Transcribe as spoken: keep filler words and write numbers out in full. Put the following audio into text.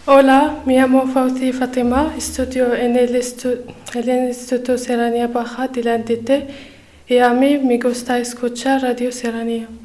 Hola, me llamo Fauzi Fatima, estudio en el, estu- el Instituto Serranía Baja de la N T T y a mí me gusta escuchar Radio Serranía.